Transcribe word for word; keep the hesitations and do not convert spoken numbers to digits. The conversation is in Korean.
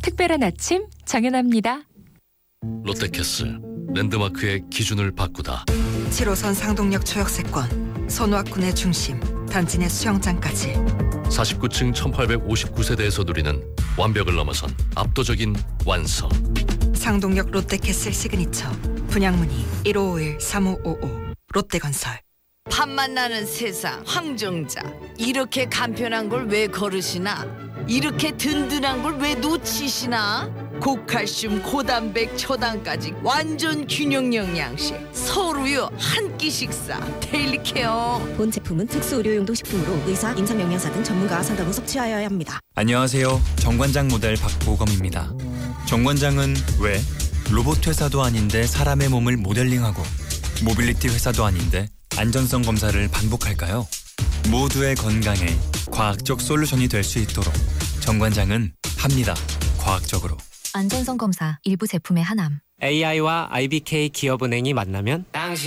특별한 아침 정연아입니다. 롯데캐슬 랜드마크의 기준을 바꾸다. 칠 호선 상동역 초역세권, 선호학군의 중심, 단지 내 수영장까지. 사십구 층 천팔백오십구 세대에서 누리는 완벽을 넘어선 압도적인 완성. 상동역 롯데캐슬 시그니처. 분양문의 일오오일 삼오오오. 롯데건설. 밥맛 나는 세상 황정자, 이렇게 간편한 걸 왜 거르시나? 이렇게 든든한 걸 왜 놓치시나? 고칼슘 고단백 초당까지 완전 균형 영양식 서울우유 한 끼 식사 데일리케어. 본 제품은 특수 의료용도 식품으로 의사, 임상영양사 등 전문가와 상담 후 섭취하여야 합니다. 안녕하세요. 정관장 모델 박보검입니다. 정관장은 왜 로봇 회사도 아닌데 사람의 몸을 모델링하고 모빌리티 회사도 아닌데 안전성 검사를 반복할까요? 모두의 건강에 과학적 솔루션이 될 수 있도록 정관장은 합니다. 과학적으로. 안전성 검사 일부 제품의 하남. 에이아이와 아이비케이 기업은행이 만나면 당신